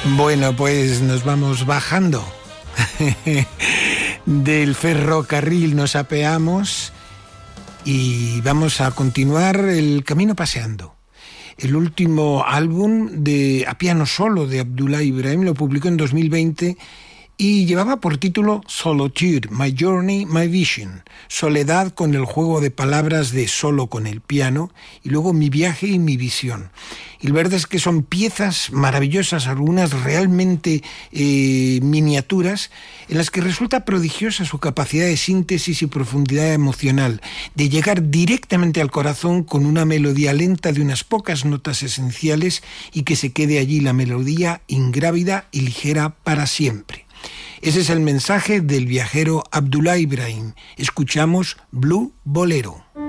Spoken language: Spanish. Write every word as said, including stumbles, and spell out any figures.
Bueno, pues nos vamos bajando. Del ferrocarril nos apeamos y vamos a continuar el camino paseando. El último álbum de a piano solo de Abdullah Ibrahim lo publicó en dos mil veinte y llevaba por título Solitude, My Journey, My Vision, soledad con el juego de palabras de solo con el piano, y luego mi viaje y mi visión. Y la verdad es que son piezas maravillosas, algunas realmente eh, miniaturas, en las que resulta prodigiosa su capacidad de síntesis y profundidad emocional, de llegar directamente al corazón con una melodía lenta de unas pocas notas esenciales y que se quede allí la melodía ingrávida y ligera para siempre. Ese es el mensaje del viajero Abdullah Ibrahim. Escuchamos Blue Bolero.